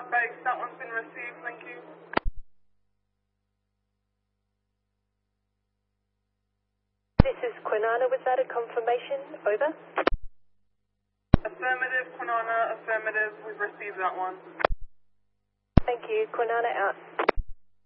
base, that one's been received, thank you. This is Kwinana, was that a confirmation? Over. Affirmative, Kwinana, affirmative, we've received that one. Thank you, Kwinana out.